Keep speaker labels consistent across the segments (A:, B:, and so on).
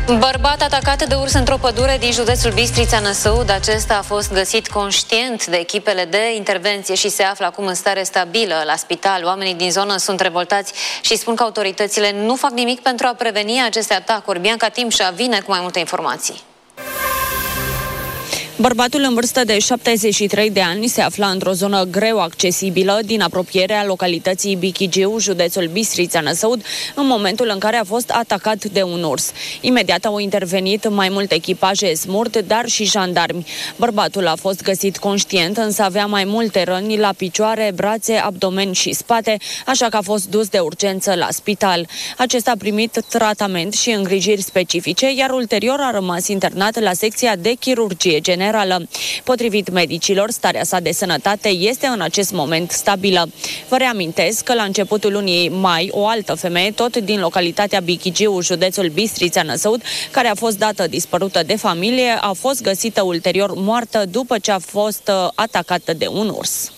A: Bărbat atacat de urs într-o pădure din județul Bistrița-Năsăud. Acesta a fost găsit conștient de echipele de intervenție și se află acum în stare stabilă la spital. Oamenii din zonă sunt revoltați și spun că autoritățile nu fac nimic pentru a preveni aceste atacuri. Bianca Timșa vine cu mai multe informații.
B: Bărbatul în vârstă de 73 de ani se afla într-o zonă greu accesibilă din apropierea localității Bichigiu, județul Bistrița-Năsăud, în momentul în care a fost atacat de un urs. Imediat au intervenit mai multe echipaje SMURT, dar și jandarmi. Bărbatul a fost găsit conștient, însă avea mai multe răni la picioare, brațe, abdomen și spate, așa că a fost dus de urgență la spital. Acesta a primit tratament și îngrijiri specifice, iar ulterior a rămas internat la secția de chirurgie generală. Potrivit medicilor, starea sa de sănătate este în acest moment stabilă. Vă reamintesc că la începutul lunii mai, o altă femeie, tot din localitatea Bichigiu, județul Bistrița-Năsăud, care a fost dată dispărută de familie, a fost găsită ulterior moartă după ce a fost atacată de un urs.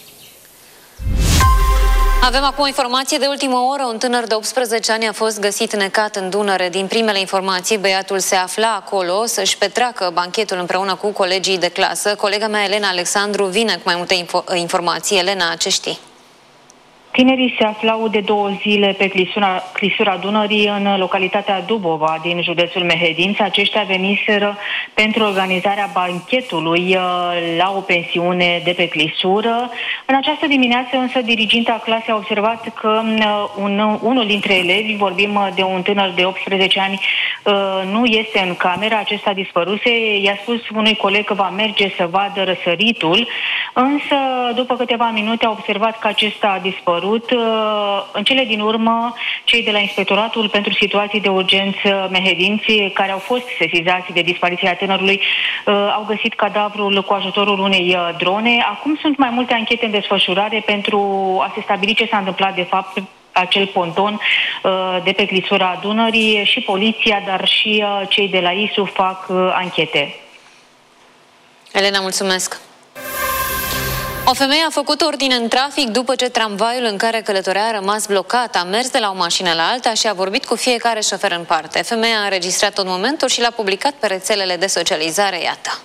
A: Avem acum o informație de ultimă oră. Un tânăr de 18 ani a fost găsit necat în Dunăre. Din primele informații, băiatul se afla acolo să-și petreacă banchetul împreună cu colegii de clasă. Colega mea, Elena Alexandru, vine cu mai multe informații. Elena, ce știi?
C: Tinerii se aflau de 2 zile pe clisura Dunării în localitatea Dubova din județul Mehedinți. Aceștia veniseră pentru organizarea banchetului la o pensiune de pe clisură. În această dimineață însă diriginta clasei a observat că unul dintre elevi, vorbim de un tânăr de 18 ani, nu este în cameră, acesta dispăruse. I-a spus unui coleg că va merge să vadă răsăritul, însă după câteva minute a observat că acesta a dispărut. În cele din urmă, cei de la Inspectoratul pentru Situații de Urgență Mehedinți, care au fost sesizați de dispariția tânărului, au găsit cadavrul cu ajutorul unei drone. Acum sunt mai multe anchete în desfășurare pentru a se stabili ce s-a întâmplat de fapt acel ponton de pe clisura Dunării. Și poliția, dar și cei de la ISU fac anchete.
A: Elena, mulțumesc! O femeie a făcut ordine în trafic după ce tramvaiul în care călătorea a rămas blocat. A mers de la o mașină la alta și a vorbit cu fiecare șofer în parte. Femeia a înregistrat tot momentul și l-a publicat pe rețelele de socializare. Iată.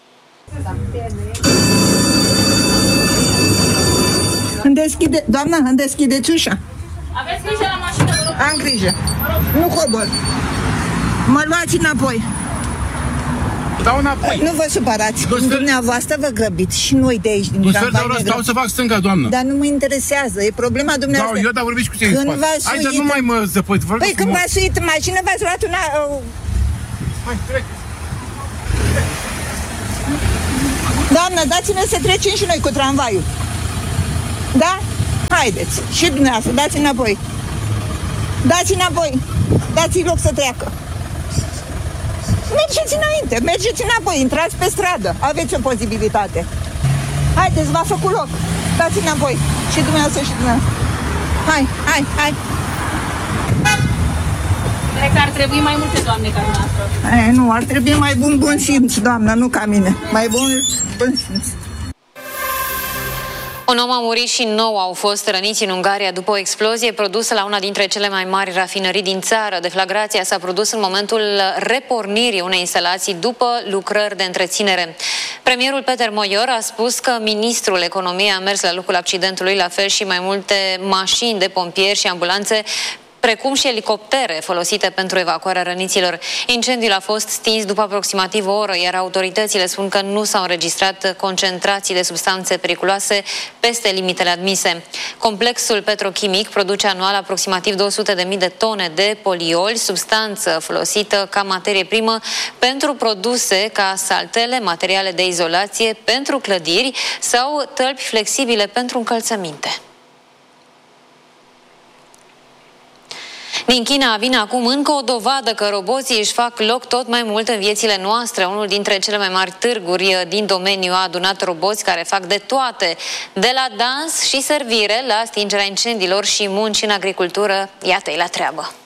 D: Doamna, îmi deschideți ușa.
E: Aveți grijă la mașină, vă rog.
D: Am grijă. Nu cobor. Mă luați înapoi.
F: Dau înapoi.
D: Nu vă supărați. Dumneavoastră vă grăbiți și noi de aici din tramvai ne
F: stau să fac stânga, doamnă.
D: Dar nu mă interesează. E problema dumneavoastră.
F: Da, eu dar vorbiți cu cei în spate. Hai, dar nu mai mă zăpăți.
D: Păi când v-ați suit în mașină, v-ați luat una...
F: Hai, trec.
D: Doamnă, dați-ne să trecem și noi cu tramvaiul. Da? Haideți. Și dumneavoastră, dați înapoi. Dați înapoi. Dați-i loc să treacă. Mergeți înainte, mergeți înapoi, intrați pe stradă, aveți o posibilitate. Haideți, v-a făcut loc, dați înapoi, și dumneavoastră și dumneavoastră. Hai.
E: Cred că ar trebui mai multe doamne ca dumneavoastră.
D: Nu, ar trebui mai bun simț, doamnă, nu ca mine. Mai bun simț.
A: Un om a murit și 9 au fost răniți în Ungaria după o explozie produsă la una dintre cele mai mari rafinării din țară. Deflagrația s-a produs în momentul repornirii unei instalații după lucrări de întreținere. Premierul Peter Moior a spus că ministrul economiei a mers la locul accidentului, la fel și mai multe mașini de pompieri și ambulanțe, precum și elicoptere folosite pentru evacuarea răniților. Incendiul a fost stins după aproximativ o oră, iar autoritățile spun că nu s-au înregistrat concentrații de substanțe periculoase peste limitele admise. Complexul petrochimic produce anual aproximativ 200.000 de tone de polioli, substanță folosită ca materie primă pentru produse ca saltele, materiale de izolație pentru clădiri sau tălpi flexibile pentru încălțăminte. Din China vine acum încă o dovadă că roboții își fac loc tot mai mult în viețile noastre. Unul dintre cele mai mari târguri din domeniu a adunat roboți care fac de toate, de la dans și servire la stingerea incendiilor și munci în agricultură. Iată-i la treabă!